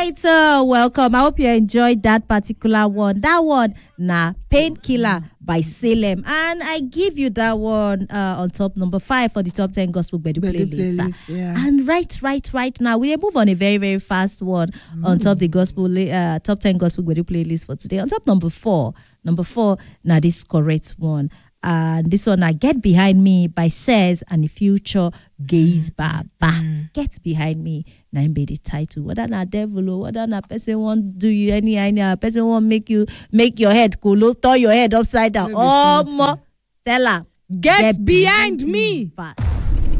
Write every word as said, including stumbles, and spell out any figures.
right, uh, welcome. I hope you enjoyed that particular one. That one, nah, Painkiller by Salem. And I give you that one uh, on top number five for the top ten gospel Bedu playlist. playlist yeah. And right, right, right now, we move on a very, very fast one mm. on top the gospel uh, top ten gospel Bedu playlist for today. On top number four, number four, now this correct one. And this one, I Get Behind Me by Says and the Future Gaze Baba. Mm. Get Behind Me. Now be the title. Whether na devil or whether na person want do you any any person want make you make your head cool, turn your head upside down. Oh, mo, tell her get, get behind me fast.